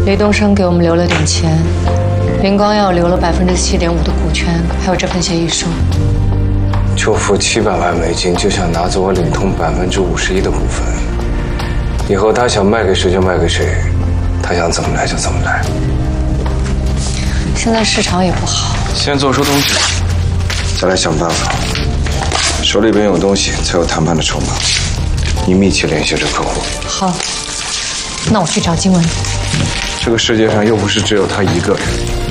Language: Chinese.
雷东升给我们留了点钱，林光耀留了7.5%的股权，还有这份协议书。 就付700万美金，就想拿走我领通51%的股份。以后他想卖给谁就卖给谁，他想怎么来就怎么来。 现在市场也不好， 先做出东西，再来想办法。手里边有东西，才有谈判的筹码。你密切联系着客户。 好，那我去找经文。 这个世界上又不是只有他一个人。